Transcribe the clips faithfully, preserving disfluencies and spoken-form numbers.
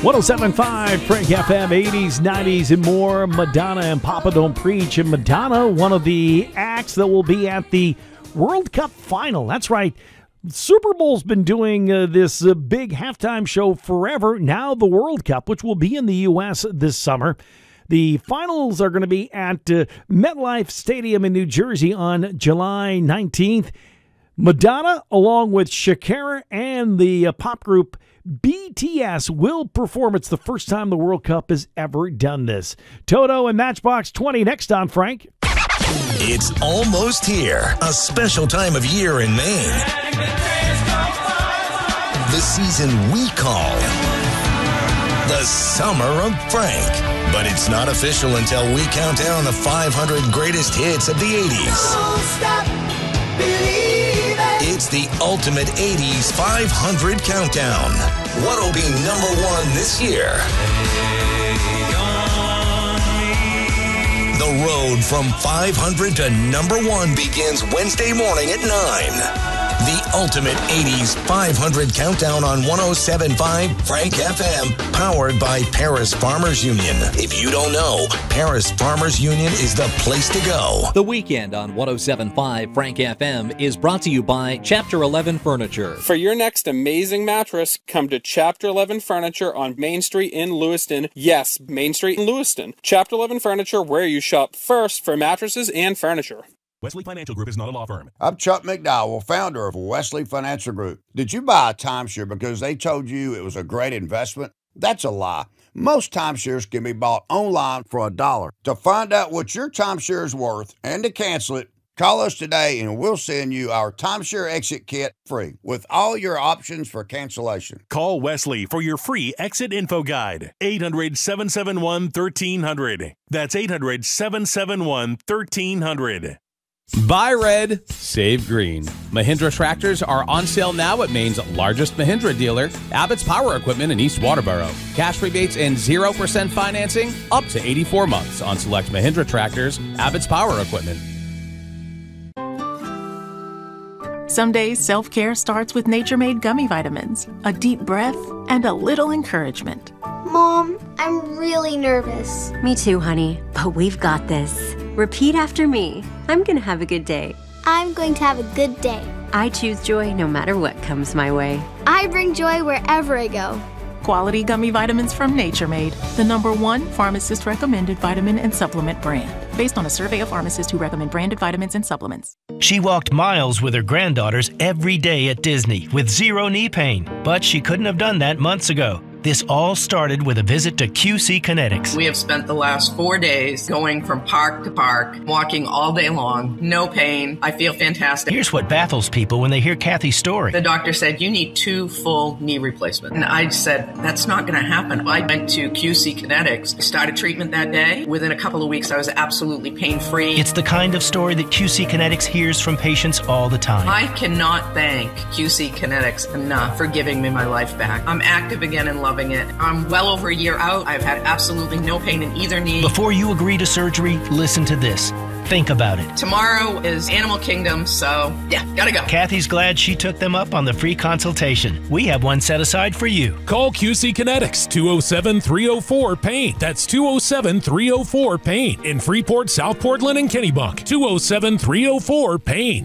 one oh seven point five Frank F M, eighties, nineties, and more. Madonna and Papa Don't Preach. And Madonna, one of the acts that will be at the World Cup final. That's right. Super Bowl's been doing uh, this uh, big halftime show forever. Now the World Cup, which will be in the U S this summer. The finals are going to be at uh, MetLife Stadium in New Jersey on July nineteenth. Madonna, along with Shakira and the uh, pop group B T S, will perform. It's the first time the World Cup has ever done this. Toto and Matchbox twenty next on Frank. It's almost here. A special time of year in Maine. The season we call the Summer of Frank. But it's not official until we count down the five hundred greatest hits of the eighties. Don't stop believing. It's the ultimate eighties five hundred countdown. What'll be number one this year? The road from five hundred to number one begins Wednesday morning at nine. The ultimate eighties five hundred countdown on one oh seven point five Frank F M, powered by Paris Farmers Union. If you don't know, Paris Farmers Union is the place to go. The Weekend on one oh seven point five Frank F M is brought to you by Chapter eleven Furniture. For your next amazing mattress, come to Chapter eleven Furniture on Main Street in Lewiston. Yes, Main Street in Lewiston. Chapter eleven Furniture, where you shop first for mattresses and furniture. Wesley Financial Group is not a law firm. I'm Chuck McDowell, founder of Wesley Financial Group. Did you buy a timeshare because they told you it was a great investment? That's a lie. Most timeshares can be bought online for a dollar. To find out what your timeshare is worth and to cancel it, call us today and we'll send you our timeshare exit kit free with all your options for cancellation. Call Wesley for your free exit info guide. eight hundred, seven seven one, one three hundred. That's eight hundred, seven seven one, one three hundred. Buy red, save green. Mahindra tractors are on sale now at Maine's largest Mahindra dealer, Abbott's Power Equipment in East Waterboro. Cash rebates and zero percent financing up to eighty-four months on select Mahindra tractors, Abbott's Power Equipment. Some days, self-care starts with Nature-Made gummy vitamins, a deep breath, and a little encouragement. Mom, I'm really nervous. Me too, honey, but we've got this. Repeat after me. I'm gonna have a good day. I'm going to have a good day. I choose joy no matter what comes my way. I bring joy wherever I go. Quality gummy vitamins from Nature Made, the number one pharmacist-recommended vitamin and supplement brand, based on a survey of pharmacists who recommend branded vitamins and supplements. She walked miles with her granddaughters every day at Disney with zero knee pain, but she couldn't have done that months ago. This all started with a visit to Q C Kinetics. We have spent the last four days going from park to park, walking all day long, no pain. I feel fantastic. Here's what baffles people when they hear Kathy's story. The doctor said, you need two full knee replacements. And I said, that's not going to happen. I went to Q C Kinetics, started treatment that day. Within a couple of weeks, I was absolutely pain-free. It's the kind of story that Q C Kinetics hears from patients all the time. I cannot thank Q C Kinetics enough for giving me my life back. I'm active again and loving it. I'm well over a year out. I've had absolutely no pain in either knee. Before you agree to surgery, listen to this. Think about it. Tomorrow is Animal Kingdom, so yeah, gotta go. Kathy's glad she took them up on the free consultation. We have one set aside for you. Call Q C Kinetics, two oh seven, three oh four, PAIN. That's two oh seven, three oh four, PAIN. In Freeport, South Portland, and Kennebunk. two oh seven, three oh four, PAIN.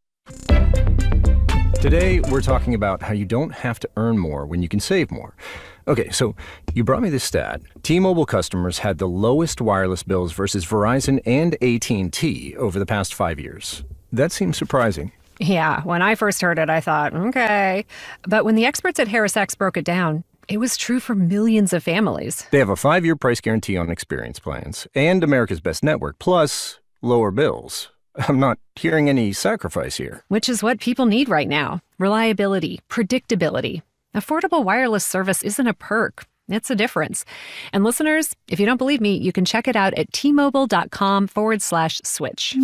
Today, we're talking about how you don't have to earn more when you can save more. Okay, so you brought me this stat. T-Mobile customers had the lowest wireless bills versus Verizon and A T and T over the past five years. That seems surprising. Yeah, when I first heard it, I thought, okay. But when the experts at HarrisX broke it down, it was true for millions of families. They have a five-year price guarantee on experience plans and America's Best Network, plus lower bills. I'm not hearing any sacrifice here. Which is what people need right now. Reliability, predictability. Affordable wireless service isn't a perk. It's a difference. And listeners, if you don't believe me, you can check it out at T-Mobile.com forward slash switch.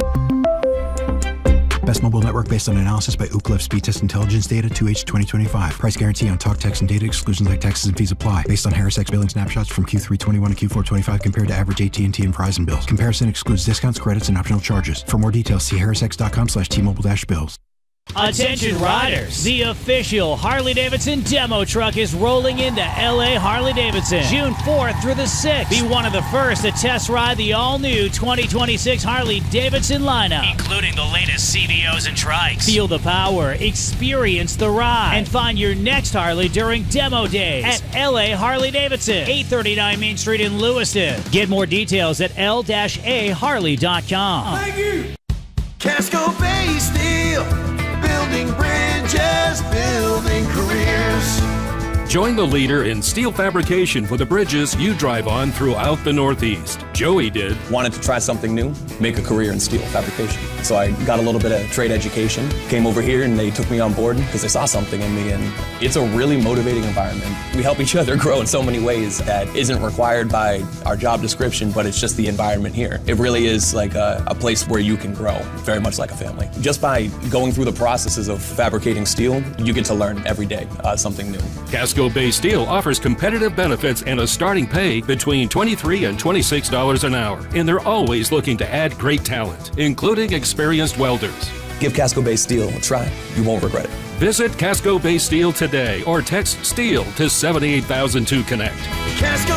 Best mobile network based on analysis by Ookla Speed Test Intelligence Data, two H twenty twenty-five. Price guarantee on talk, text, and data. Exclusions like taxes and fees apply. Based on HarrisX billing snapshots from Q three twenty-one to Q four twenty-five compared to average A T and T and Verizon bills. Comparison excludes discounts, credits, and optional charges. For more details, see harrisx.com slash T-Mobile dash bills. Attention riders, the official Harley-Davidson demo truck is rolling into L A Harley-Davidson June fourth through the sixth. Be one of the first to test ride the all-new twenty twenty-six Harley-Davidson lineup, including the latest C V Os and trikes. Feel the power, experience the ride, and find your next Harley during demo days at L A Harley-Davidson, eight thirty-nine Main Street in Lewiston. Get more details at L A Harley dot com. Thank you. Casco Bay Steel. Building bridges, building careers. Join the leader in steel fabrication for the bridges you drive on throughout the Northeast. Joey did. Wanted to try something new, make a career in steel fabrication. So I got a little bit of trade education, came over here and they took me on board because they saw something in me, and it's a really motivating environment. We help each other grow in so many ways that isn't required by our job description, but it's just the environment here. It really is like a, a place where you can grow, very much like a family. Just by going through the processes of fabricating steel, you get to learn every day uh, something new. Casco Bay Steel offers competitive benefits and a starting pay between twenty-three dollars and twenty-six dollars an hour. And they're always looking to add great talent, including experienced welders. Give Casco Bay Steel a try. You won't regret it. Visit Casco Bay Steel today or text STEEL to seven eight thousand to connect. Casco